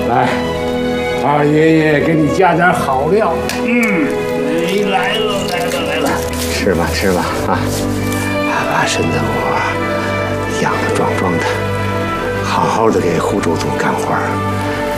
来，二爷爷给你加点好料。来了，吃吧吃吧啊！把身子骨养得壮壮的，好好的给胡州组干活。